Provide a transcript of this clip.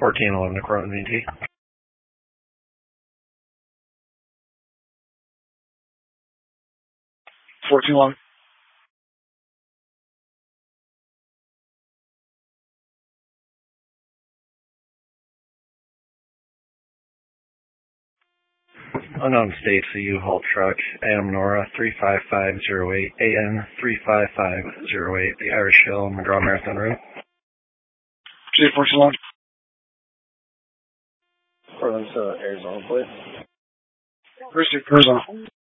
1411 to Croton VT. Unknown state for U-Haul truck, AM Nora 35508, AN 35508, the Irish Hill, McGraw Marathon Road. J1411. Portland's Arizona, please. Arizona.